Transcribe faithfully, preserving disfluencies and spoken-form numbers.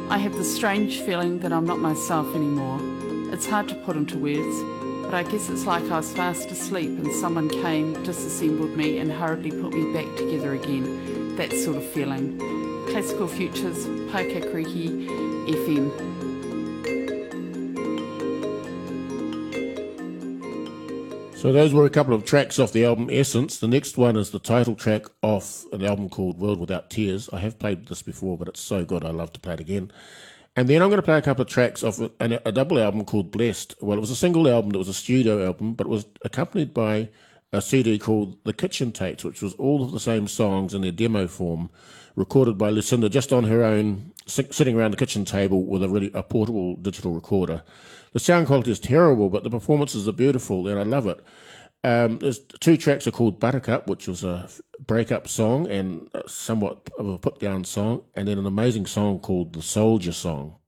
I have the strange feeling that I'm not myself anymore. It's hard to put into words, but I guess it's like I was fast asleep and someone came, disassembled me and hurriedly put me back together again. That sort of feeling. Classical Futures, Paikakriki F M. So those were a couple of tracks off the album Essence. The next one is the title track off an album called World Without Tears. I have played this before, but it's so good I love to play it again. And then I'm going to play a couple of tracks off a, a double album called Blessed. Well, it was a single album, it was a studio album, but it was accompanied by a C D called The Kitchen Tapes, which was all of the same songs in their demo form, recorded by Lucinda just on her own, sitting around the kitchen table with a really a portable digital recorder. The sound quality is terrible, but the performances are beautiful, and I love it. Um, there's two tracks are called Buttercup, which was a breakup song and somewhat of a put-down song, and then an amazing song called The Soldier Song.